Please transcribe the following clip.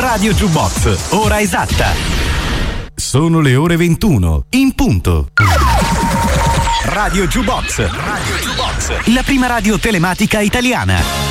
Radio Jukebox, ora esatta. Sono le ore 21, in punto. Radio Jukebox, la prima radio telematica italiana.